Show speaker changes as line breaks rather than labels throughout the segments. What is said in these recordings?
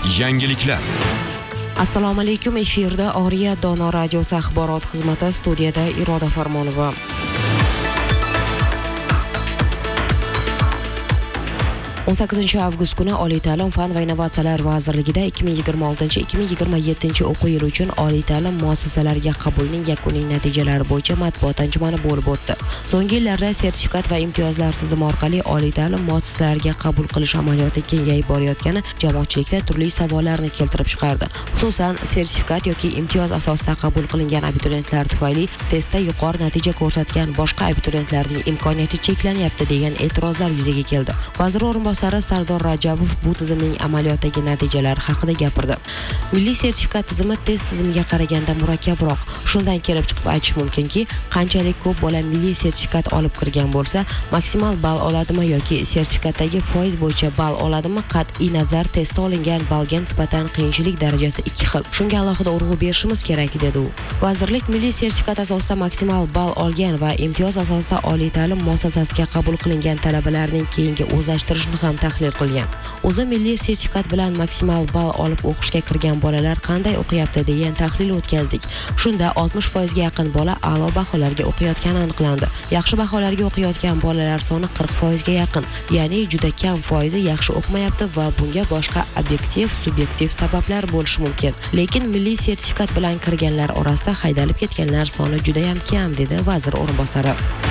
Yangiliklar.
Assalomu alaykum, efirda Oriya Dono radiosi axborot xizmati, studiyada Iroda Farmonova. Avgust kuni Oliy ta'lim fan va innovatsiyalar vazirligida 2026-2027 o'quv yili uchun oliy ta'lim muassasalariga qabulning yakuniy natijalari bo'yicha matbuot anjumani bo'lib o'tdi. So'nggi yillarda sertifikat va imtiyozlar tizimi orqali oliy ta'lim muassasalariga qabul qilish amaliyoti kengayib borayotgani jamoatchilikda turli savollarni keltirib chiqardi. Xususan, sertifikat yoki imtiyoz asosida qabul qilingan abituriyentlar tufayli testda yuqori natija ko'rsatgan boshqa abituriyentlarning imkoniyati cheklanyapti degan e'tirozlar yuzaga keldi. Vazir o'rinbosari Sardor Rajabov bu tizimning amaliyotdagi natijalari haqida gapirdi. Milliy sertifikat tizimi test tizimiga qaraganda murakkabroq. Shundan kelib chiqib aytish mumkinki, qanchalik ko'p bola milliy sertifikat olib kirgan bo'lsa, maksimal ball oladimi yoki sertifikatdagi foiz bo'yicha ball oladimi, qat'iy nazar testda olingan ballga nisbatan qiyinchilik darajasi ikki xil. Shunga alohida urg'u berishimiz kerak, dedi u. Vazirlik milliy sertifikat asosida maksimal ball olgan va imtiyoz asosida oliy ta'lim muassasasiga qabul qilingan talabalarning keyingi o'zlashtirishni ham tahlil qilgan. O'zi milliy sertifikat bilan maksimal ball olib o'qishga kirgan bolalar qanday o'qiyapti degan tahlil o'tkazdik. Shunda 60% ga yaqin bola a'lo baholarga o'qiyotgani aniqlandi. Yaxshi baholarga o'qiyotgan bolalar soni 40% ga yaqin, ya'ni juda kam foizi yaxshi o'qimayapti va bunga boshqa obyektiv, subyektiv sabablar bo'lishi mumkin. Lekin milliy sertifikat bilan kirganlar orasida haydalib ketganlar soni juda ham kam, dedi vazir o'rinbosari.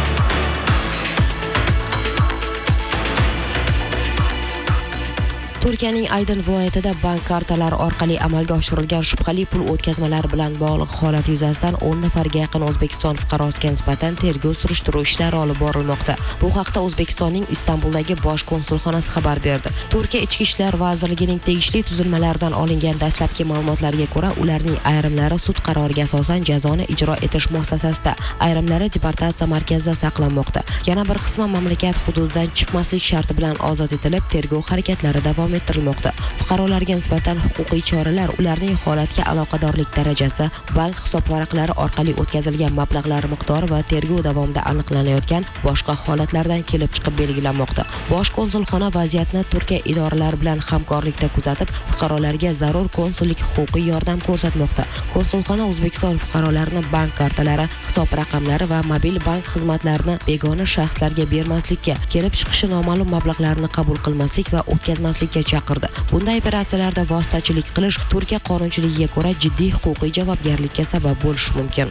Turkiyaning Aydin viloyatida bank kartalari orqali amalga oshirilgan shubhali pul o'tkazmalari bilan bog'liq holat yuzasidan 10 nafarga yaqin O'zbekiston fuqarosiga nisbatan tergov surishtiruv ishlari olib borilmoqda. Bu haqda O'zbekistonning Istanbuldagi bosh konsulxonasi xabar berdi. Turkiya Ichki ishlar vazirligining tegishli tuzilmalaridan olingan dastlabki ma'lumotlarga ko'ra, ularning ayrimlari sud qaroriga asosan jazoni ijro etish muassasasida, ayrimlari deportatsiya markazida saqlanmoqda. Yana bir qismi mamlakat hududidan chiqmaslik sharti bilan ozod etilib, tergov harakatlari davom ettirilmoqda. Fuqarolarga nisbatan huquqiy choralar, ularning holatga aloqadorlik darajasi, bank hisob varaqlari orqali o'tkazilgan mablag'lar miqdori va tergov davomida aniqlanayotgan boshqa holatlardan kelib chiqib belgilanmoqda. Bosh konsulxona vaziyatni Turkiya idoralari bilan hamkorlikda kuzatib, fuqarolarga zarur konsullik huquqiy yordam ko'rsatmoqda. Konsulxona O'zbekiston fuqarolarini bank kartalari, hisob raqamlari va mobil bank xizmatlarini begona shaxslarga bermaslikka, kelib chiqishi noma'lum mablag'larni qabul qilmaslik va o'tkazmaslikka chaqirdi. Bunday operatsiyalarda vositachilik qilish Turkiya qonunchiligiga ko'ra jiddiy huquqiy javobgarlikka sabab bo'lishi mumkin.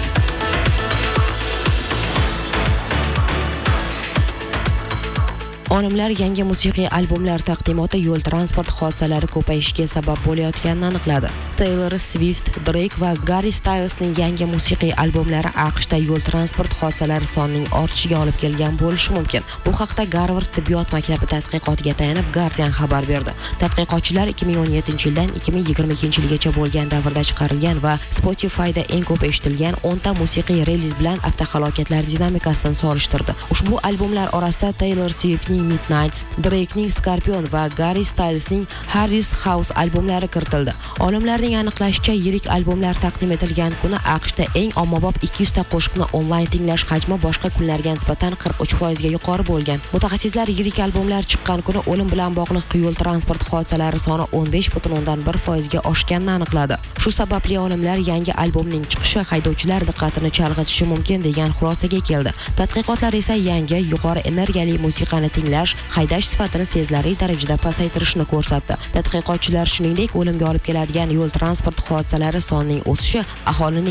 Olimlar yangi musiqiy albomlar taqdimoti yo'l transport hodisalari ko'payishiga sabab bo'layotganini aniqladi. Taylor Swift, Drake va Harry Stylesning yangi musiqiy albomlari AQShda yo'l transport hodisalari sonining ortishiga olib kelgan bo'lishi mumkin. Bu haqda Garvard tibbiyot maktabi tadqiqotiga tayanib Guardian xabar berdi. Tadqiqotchilar 2017-yildan 2022-yilgacha bo'lgan davrda chiqarilgan va Spotify'da eng ko'p eshitilgan 10 ta musiqiy reliz bilan avtohalokatlar dinamikasini solishtirdi. Ushbu albomlar orasida Taylor Swiftning Midnights, Drake'ning Scorpion va Harry Stylesning Harry's House albomlari kiritildi. Olimlarning aniqlashicha, yirik albomlar taqdim etilgan kuni AQShda eng ommabop 200 ta qo'shiqni onlayn tinglash hajmi boshqa kunlarga nisbatan 43% ga yuqori bo'lgan. Mutaxassislar yirik albomlar chiqqan kuni o'lim bilan bog'liq yo'l transport hodisalari soni 15.1% ga oshganini aniqladi. Shu sababli olimlar yangi albomning chiqishi haydovchilar diqqatini chalg'itishi mumkin degan xulosaga keldi. Tadqiqotlar esa yangi yuqori energiyali musiqani tinglash haydash sifatini sezilarli darajada pasaytirishni ko'rsatdi. Tadqiqotchilar shuningdek, o'limga olib keladigan yo'l transport hodisalari sonining o'sishi aholining